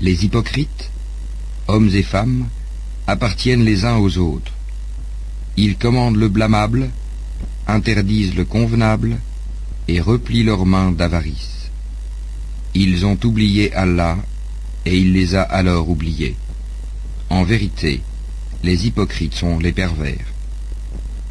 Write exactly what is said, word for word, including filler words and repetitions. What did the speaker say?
Les hypocrites, hommes et femmes, appartiennent les uns aux autres. Ils commandent le blâmable, interdisent le convenable et replient leurs mains d'avarice. Ils ont oublié Allah et il les a alors oubliés. En vérité, les hypocrites sont les pervers.